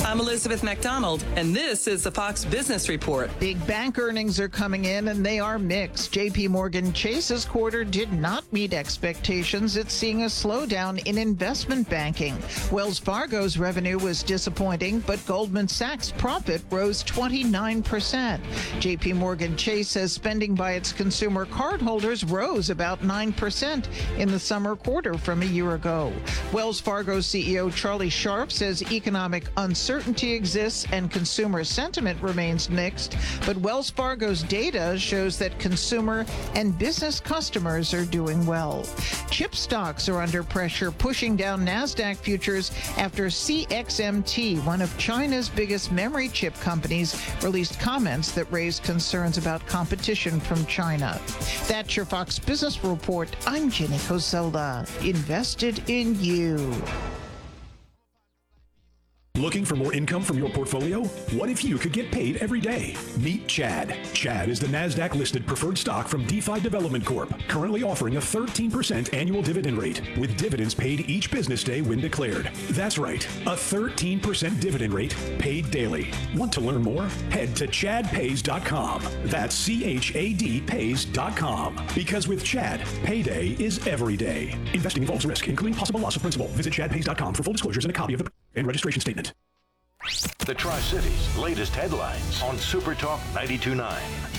I'm Elizabeth McDonald, and this is the Fox Business Report. Big bank earnings are coming in, and they are mixed. J.P. Morgan Chase's quarter did not meet expectations. It's seeing a slowdown in investment banking. Wells Fargo's revenue was disappointing, but Goldman Sachs' profit rose 29%. J.P. Morgan Chase says spending by its consumer cardholders rose about 9% in the summer quarter from a year ago. Wells Fargo CEO Charlie Scharf says economic uncertainty exists and consumer sentiment remains mixed, but Wells Fargo's data shows that consumer and business customers are doing well. Chip stocks are under pressure, pushing down NASDAQ futures after CXMT, one of China's biggest memory chip companies, released comments that raised concerns about competition from China. That's your Fox Business Report. I'm Jenny Coselda. Invested in you. Looking for more income from your portfolio? What if you could get paid every day? Meet Chad. Chad is the NASDAQ-listed preferred stock from DeFi Development Corp., currently offering a 13% annual dividend rate, with dividends paid each business day when declared. That's right, a 13% dividend rate paid daily. Want to learn more? Head to chadpays.com. That's CHAD pays.com. Because with Chad, payday is every day. Investing involves risk, including possible loss of principal. Visit chadpays.com for full disclosures and a copy of the and registration statement. The Tri-Cities' latest headlines on Super Talk 92.9.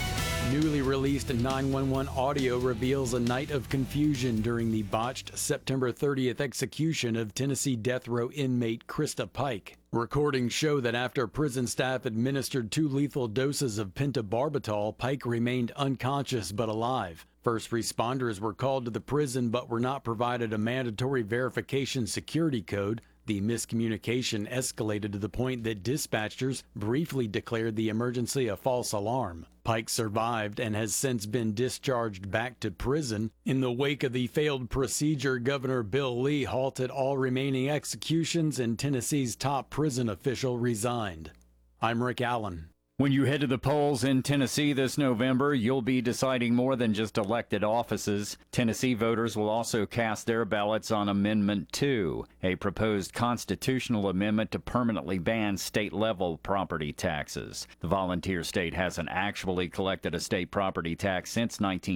Newly released 911 audio reveals a night of confusion during the botched September 30th execution of Tennessee death row inmate Krista Pike. Recordings show that after prison staff administered 2 lethal doses of pentobarbital, Pike remained unconscious but alive. First responders were called to the prison but were not provided a mandatory verification security code. The miscommunication escalated to the point that dispatchers briefly declared the emergency a false alarm. Pike survived and has since been discharged back to prison. In the wake of the failed procedure, Governor Bill Lee halted all remaining executions and Tennessee's top prison official resigned. I'm Rick Allen. When you head to the polls in Tennessee this November, you'll be deciding more than just elected offices. Tennessee voters will also cast their ballots on Amendment 2, a proposed constitutional amendment to permanently ban state-level property taxes. The volunteer state hasn't actually collected a state property tax since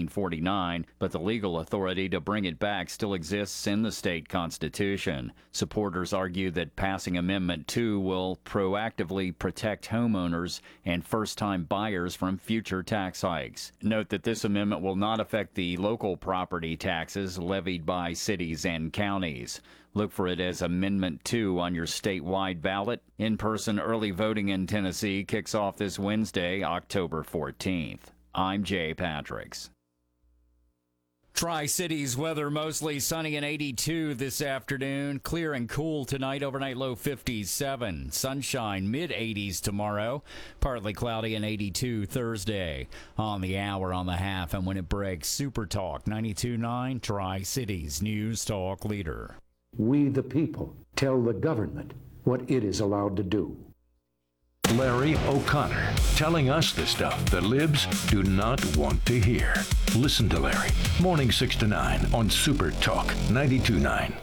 1949, but the legal authority to bring it back still exists in the state constitution. Supporters argue that passing Amendment 2 will proactively protect homeowners and first-time buyers from future tax hikes. Note that this amendment will not affect the local property taxes levied by cities and counties. Look for it as Amendment 2 on your statewide ballot. In-person early voting in Tennessee kicks off this Wednesday, October 14th. I'm Jay Patricks. Tri-Cities weather mostly sunny and 82 this afternoon. Clear and cool tonight, overnight low 57. Sunshine, mid-80s tomorrow. Partly cloudy and 82 Thursday. On the hour, on the half, and when it breaks, Super Talk 92.9, Tri-Cities News Talk Leader. We, the people, tell the government what it is allowed to do. Larry O'Connor, telling us the stuff the libs do not want to hear. Listen to Larry, morning 6 to 9 on Super Talk 92.9.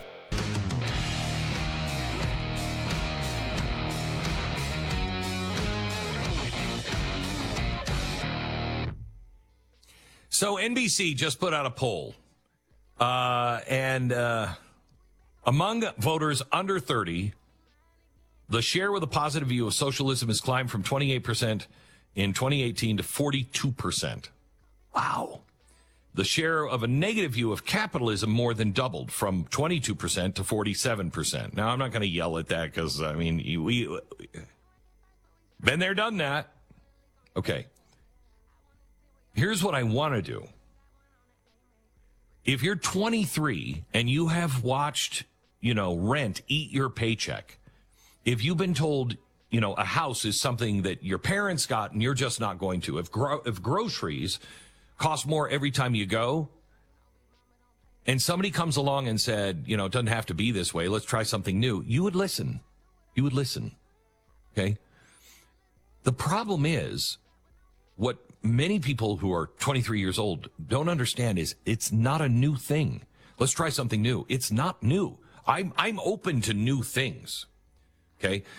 So NBC just put out a poll, and among voters under 30, the share with a positive view of socialism has climbed from 28% in 2018 to 42%. Wow. The share of a negative view of capitalism more than doubled from 22% to 47%. Now, I'm not going to yell at that because, I mean, we been there, done that. Okay. Here's what I want to do. If you're 23 and you have watched, rent eat your paycheck, if you've been told, a house is something that your parents got and you're just not going to, if groceries cost more every time you go, and somebody comes along and said, it doesn't have to be this way, let's try something new, you would listen. You would listen. Okay? The problem is, what many people who are 23 years old don't understand is it's not a new thing. Let's try something new. It's not new. I'm open to new things. Okay,